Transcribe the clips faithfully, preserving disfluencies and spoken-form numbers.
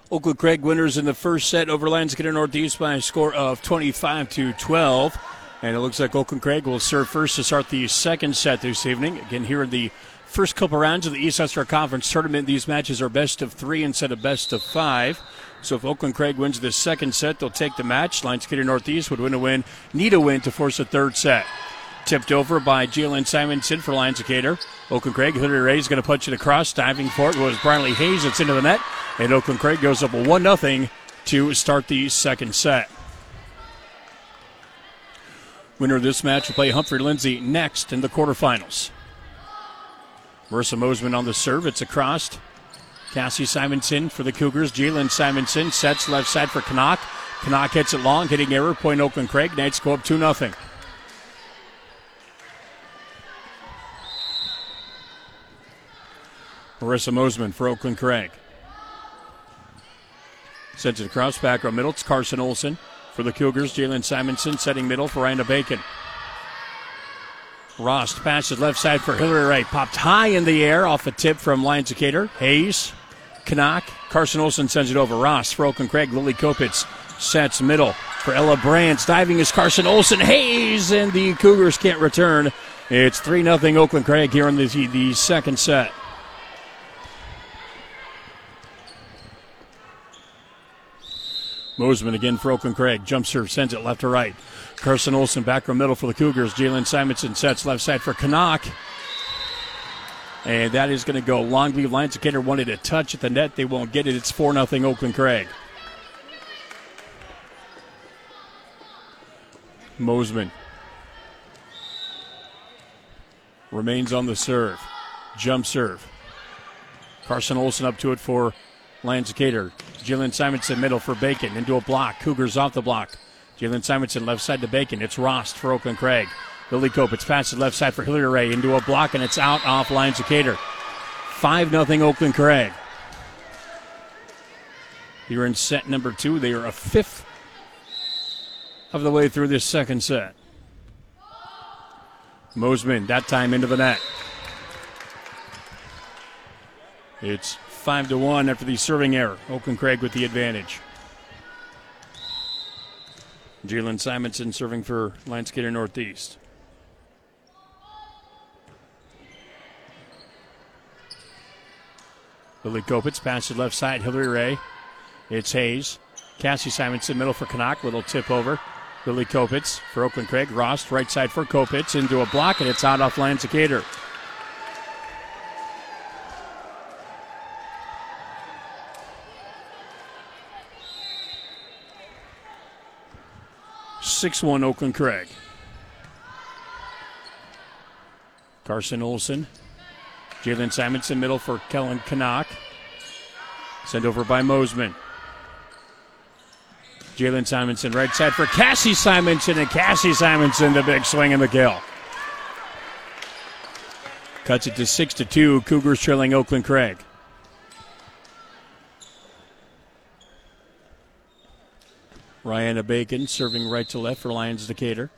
Oakland Craig winners in the first set over Lansing Northeast by a score of twenty-five to twelve. And it looks like Oakland Craig will serve first to start the second set this evening. Again, here in the first couple rounds of the East Western Conference Tournament, these matches are best of three instead of best of five. So if Oakland Craig wins the second set, they'll take the match. Lansing Northeast would win a win, need a win to force a third set. Tipped over by Jalen Simonson for Lansing. Oakland Craig, Hillary Ray is going to punch it across. Diving for it was Briley Hayes. It's into the net. And Oakland Craig goes up one nothing to start the second set. Winner of this match will play Humphrey Lindsay next in the quarterfinals. Marissa Mosman on the serve. It's across. Cassie Simonson for the Cougars. Jalen Simonson sets left side for Canuck. Canuck hits it long, hitting error. Point Oakland Craig. Knights go up two nothing. Marissa Mosman for Oakland Craig. Sends it across, back row middle. It's Carson Olson for the Cougars. Jalen Simonson setting middle for Ryan Bacon. Rost passes left side for Hillary Ray. Popped high in the air off a tip from Lansing. Hayes, Canuck. Carson Olson sends it over. Rost for Oakland Craig. Lily Kopitz sets middle for Ella Brands. Diving is Carson Olson. Hayes, and the Cougars can't return. It's three nothing Oakland Craig here in the, the second set. Mosman again for Oakland Craig. Jump serve, sends it left to right. Carson Olson back row middle for the Cougars. Jalen Simonson sets left side for Canuck. And that is going to go long. Leave Lansing wanted a touch at the net. They won't get it. It's four nothing Oakland Craig. Mosman remains on the serve. Jump serve. Carson Olson up to it for Lansing. Jalen Simonson middle for Bacon. Into a block. Cougars off the block. Jalen Simonson left side to Bacon. It's Rost for Oakland Craig. Lily Kopitz passes left side for Hillary Ray. Into a block, and it's out off Lansing. five nothing Oakland Craig. Here in set number two. They are a fifth of the way through this second set. Mosman, that time into the net. It's five to one after the serving error. Oakland Craig with the advantage. Jalen Simonson serving for Lansing Northeast. Lily Kopitz passes left side. Hillary Ray. It's Hayes. Cassie Simonson middle for Canuck. Little tip over. Lily Kopitz for Oakland Craig. Rost right side for Kopitz. Into a block, and it's out off Lansing. six one Oakland Craig. Carson Olson. Jalen Simonson middle for Kellen Canuck. Sent over by Mosman. Jalen Simonson right side for Cassie Simonson, and Cassie Simonson the big swing and the kill. Cuts it to six to two. Cougars trailing Oakland Craig. Ryan Bacon serving right to left for Lions Decatur.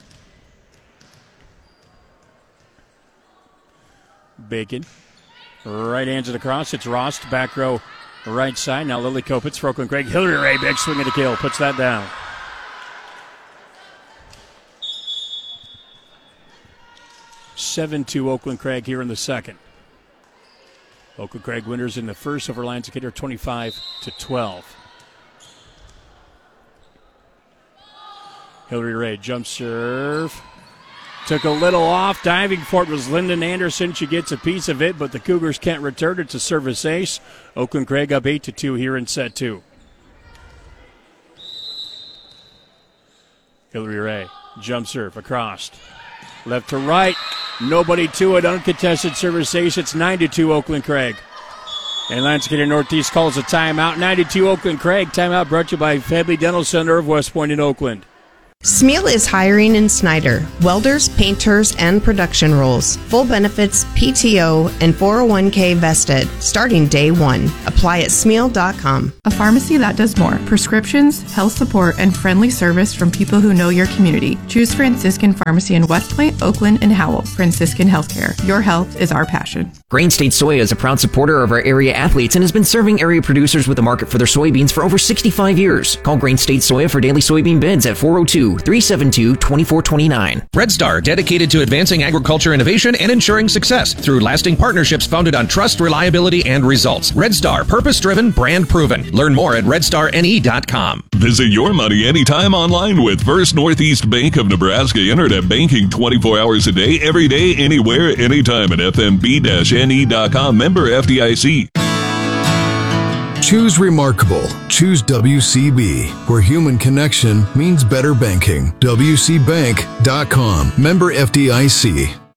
Bacon. Right hands it across. It's Rost. Back row right side. Now Lily Kopitz for Oakland Craig. Hillary Ray, big swing and a kill. Puts that down. seven two Oakland Craig here in the second. Oakland Craig winners in the first over Lions Decatur twenty-five to twelve. Hillary Ray, jump serve. Took a little off. Diving for it was Lyndon Anderson. She gets a piece of it, but the Cougars can't return it to service ace. Oakland Craig up eight to two here in set two. Hillary Ray, jump serve across. Left to right. Nobody to it. Uncontested service ace. It's nine to two Oakland Craig. And Lansing Northeast calls a timeout. nine to two Oakland Craig. Timeout brought to you by Fedley Dental Center of West Point in Oakland. Smeal is hiring in Snyder. Welders, painters, and production roles. Full benefits, P T O, and four oh one k vested, starting day one. Apply at smeal dot com. A pharmacy that does more. Prescriptions, health support, and friendly service from people who know your community. Choose Franciscan Pharmacy in West Point, Oakland, and Howell. Franciscan Healthcare. Your health is our passion. Grain State Soya is a proud supporter of our area athletes and has been serving area producers with the market for their soybeans for over sixty-five years. Call Grain State Soya for daily soybean bids at four oh two, three seven two, two four two nine. Red Star, dedicated to advancing agriculture innovation and ensuring success through lasting partnerships founded on trust, reliability, and results. Red Star, purpose-driven, brand-proven. Learn more at red star n e dot com. Visit your money anytime online with First Northeast Bank of Nebraska. Internet banking twenty-four hours a day, every day, anywhere, anytime at f n b dash n e dot com. Member F D I C. Choose Remarkable. Choose W C B, where human connection means better banking. w c bank dot com. Member F D I C.